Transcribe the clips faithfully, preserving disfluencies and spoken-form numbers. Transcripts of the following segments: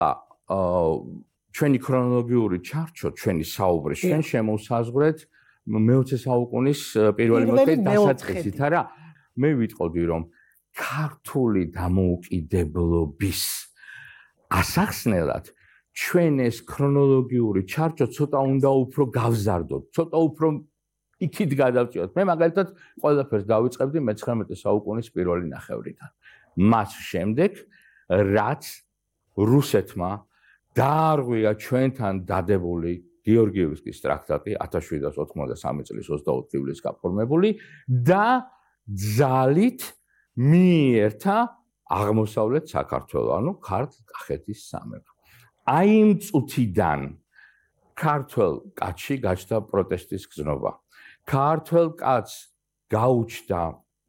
აა ჩვენი ქრონოლოგიური ჩარჩო, ჩვენი საუბრის, ჩვენ შემოსაზღვრეთ მეოცე საუკუნის პირველი მოწყვეტის დასაწყისით, არა? მე ვიტყოდი, რომ ქართული დამოუკიდებლობის ასახსნელად ჩვენ ეს ქრონოლოგიური ჩარჩო ცოტა უნდა უფრო გავზარდოთ, ცოტა უფრო იქით გადავწიოთ. მე მაგალითად ყველაფერს დავიწყებდი მეცხრამეტე საუკუნის პირველი ნახევრიდან. მას შემდეგ, რაც რუსეთმა დაარღვია ჩვენთან დადებული გეორგიევსკის ტრაქტატი ათას შვიდსათ ოცდამეტრე წლის ოცდაოთხ ივლისს გაფორმებული და ძალით მიიერთა აღმოსავლეთ საქართველოს, ანუ ქართლ-კახეთის სამეფო. აი იმ წუთიდან ქართველ კაცში გაჩნდა პროტესტის გზნობა. ქართველ კაცს გაუჩნდა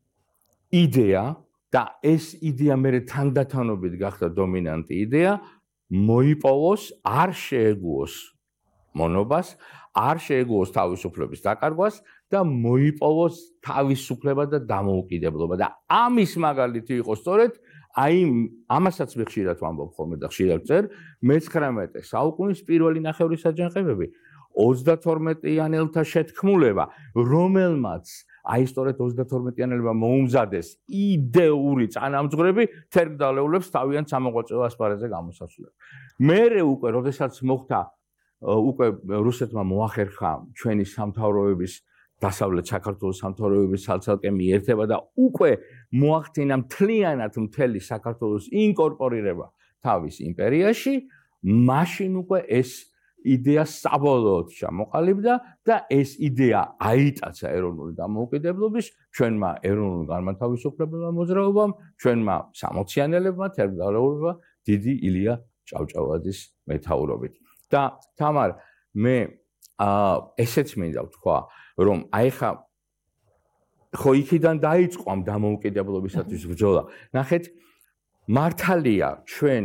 იდეა და ეს იდეა მერე თანდათანობით გახდა დომინანტი იდეა, მოიპოვოს, არ შეეგუოს მონობას, არ შეეგუოს თავისუფლების დაკარგვას და მოიპოვოს თავისუფლება და დამოუკიდებლობა და ამის მაგალითი იყო სწორედ აი ამასაც მე ხშირად ვამბობ ხოლმე და ხშირად წერ მეცხრამეტე საუკუნის პირველი ნახევრის აჯანყებები ოცდათორმეტიანელთა შეთქმულება, რომელმაც აი სწორედ ოცდათორმეტიანელებმა მოუმზადეს იდეური წანამძღვრები თერგდალეულებს თავიანთ სამოღვაწეო ასპარეზზე გამოსასვლელად. მერე უკვე, როდესაც მოხდა უკვე რუსეთმა მოახერხა ჩვენი სამთავროების დასავლეთ საქართველოს სამთავროების ცალ-ცალკე მიერთება და უკვე მოახდინა მთლიანად მთელი საქართველოს ინკორპორირება თავის იმპერიაში, მაშინ უკვე ეს იდეა საბოლოოდ ჩამოყალიბდა და ეს იდეა აიტაცა ეროვნული დამოუკიდებლობის ჩვენმა ეროვნულ განმათავისუფლებელმა მოძრაობამ, ჩვენმა სამოციანელებმა, თერგდალეულებმა დიდი ილია ჭავჭავაძის მეთაურობით. და თამარ, მე ესეც მინდა ვთქვა, რომ აი ხა ხო იქიდან დაიწყო ამ დამოუკიდებლობისათვის ბრძოლა. ნახეთ, მართალია ჩვენ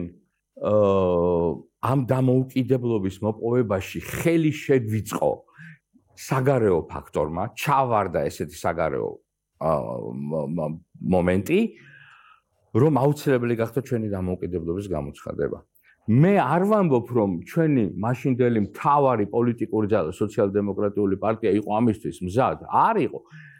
ამ დამოუკიდებლობის მოპოვებაში ხელი შეგვიწყო საგარეო ფაქტორმა, ჩავარდა ესეთი საგარეო მომენტი, რომ აუცილებელი გახდა ჩვენი დამოუკიდებლობის გამოცხადება. მე არ ვამბობ, რომ ჩვენი მაშინდელი მთავარი პოლიტიკური ძალა, სოციალ-დემოკრატიული პარტია იყო ამისთვის მზად, არ იყო.